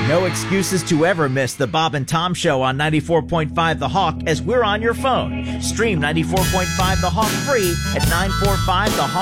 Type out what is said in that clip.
No excuses to ever miss the Bob and Tom Show on 94.5 The Hawk as we're on your phone. Stream 94.5 The Hawk free at 945thehawk.com.